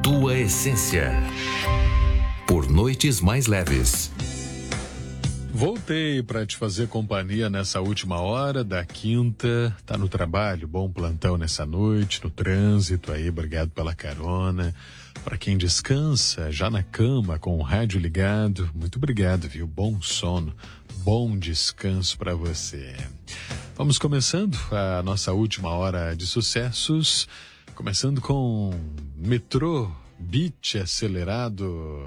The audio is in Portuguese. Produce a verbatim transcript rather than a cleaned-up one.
tua essência. Por noites mais leves. Voltei para te fazer companhia nessa última hora da quinta. Tá no trabalho, bom plantão nessa noite, no trânsito aí, obrigado pela carona. Para quem descansa, já na cama com o rádio ligado, muito obrigado, viu? Bom sono, bom descanso para você. Vamos começando a nossa última hora de sucessos, começando com Metrô, Beat Acelerado.